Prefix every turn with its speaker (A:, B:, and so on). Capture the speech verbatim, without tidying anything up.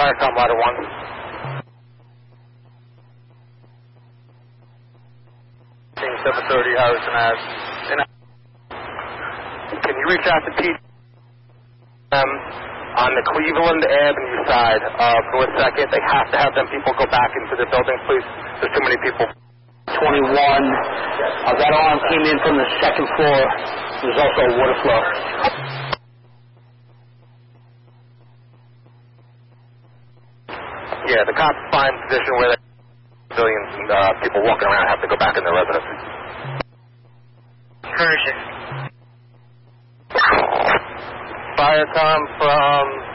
A: Firecom ladder one. seven thirty Harrison Ave. Can you reach out to P M on the Cleveland Avenue side uh, for a second? They have to have them people go back into the building, please. There's too many people.
B: twenty-one. Uh, that alarm came in from the second floor. There's also a water flow.
A: Yeah, the cops find position where civilians and uh, people walking around have to go back in their residence. Version. Firecom from